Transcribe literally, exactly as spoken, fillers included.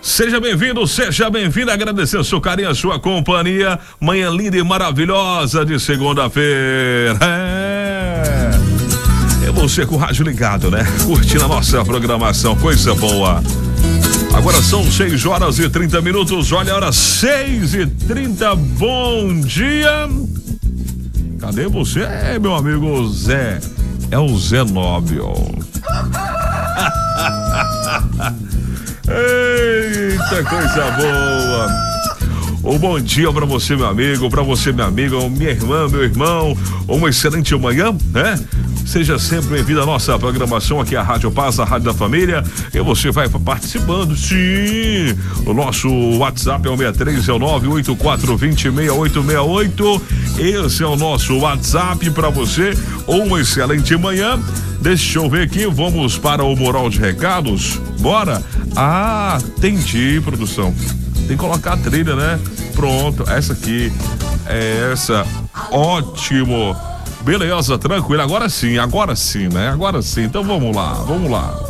Seja bem-vindo, seja bem-vinda, agradecer o seu carinho, a sua companhia, manhã linda e maravilhosa de segunda-feira. É, é você com o rádio ligado, né? Curtindo a nossa programação, coisa boa. Agora são seis horas e trinta minutos, olha a hora, seis e trinta, bom dia. Cadê você? É, meu amigo Zé, é o Zé Nobel. Eita, coisa boa. Um bom dia pra você, meu amigo, pra você, minha amiga, minha irmã, meu irmão. Uma excelente manhã, né? Seja sempre bem-vindo à nossa programação aqui, a Rádio Paz, a Rádio da Família. E você vai participando, sim. O nosso WhatsApp é o seis três nove oito quatro dois zero seis oito seis oito. Esse é o nosso WhatsApp pra você. Uma excelente manhã. Deixa eu ver aqui, vamos para o mural de recados. Bora? Ah, entendi, produção. Tem que colocar a trilha, né? Pronto, essa aqui. É essa. Ótimo. Beleza, tranquilo. Agora sim, agora sim, né? Agora sim. Então vamos lá, vamos lá.